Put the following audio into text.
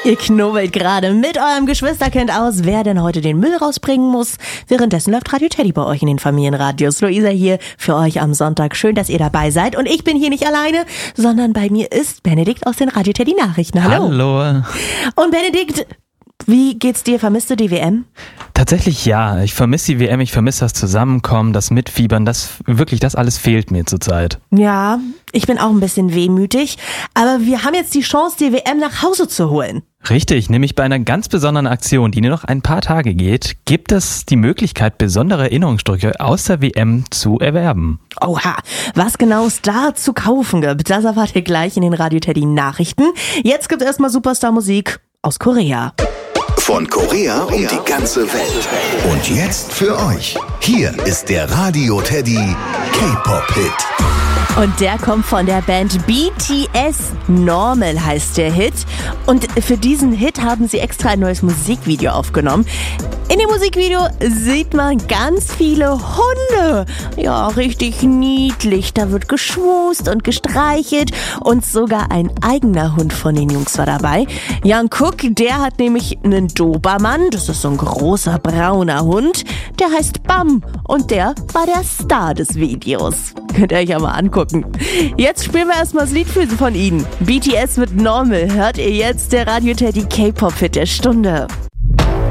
Ihr knubbelt gerade mit eurem Geschwisterkind aus, wer denn heute den Müll rausbringen muss. Währenddessen läuft Radio Teddy bei euch in den Familienradios. Luisa hier für euch am Sonntag. Schön, dass ihr dabei seid. Und ich bin hier nicht alleine, sondern bei mir ist Benedikt aus den Radio Teddy Nachrichten. Hallo. Hallo. Und Benedikt, wie geht's dir? Vermisst du die WM? Tatsächlich ja. Ich vermisse die WM, ich vermisse das Zusammenkommen, das Mitfiebern. Das alles fehlt mir zurzeit. Ja, ich bin auch ein bisschen wehmütig. Aber wir haben jetzt die Chance, die WM nach Hause zu holen. Richtig, nämlich bei einer ganz besonderen Aktion, die nur noch ein paar Tage geht, gibt es die Möglichkeit, besondere Erinnerungsstücke aus der WM zu erwerben. Oha, was genau es da zu kaufen gibt, das erfahrt ihr gleich in den Radio Teddy Nachrichten. Jetzt gibt's erstmal Superstar-Musik aus Korea. Von Korea um die ganze Welt. Und jetzt für euch. Hier ist der Radio Teddy K-Pop-Hit. Und der kommt von der Band BTS. Normal heißt der Hit. Und für diesen Hit haben sie extra ein neues Musikvideo aufgenommen. In dem Musikvideo sieht man ganz viele Hunde. Ja, richtig niedlich. Da wird geschmust und gestreichelt. Und sogar ein eigener Hund von den Jungs war dabei. Jungkook, der hat nämlich einen Dobermann. Das ist so ein großer brauner Hund. Der heißt Bam. Und der war der Star des Videos. Könnt ihr euch ja mal angucken. Jetzt spielen wir erstmal das Lied von ihnen. BTS mit Normal hört ihr jetzt, der Radio Teddy K-Pop-Hit der Stunde.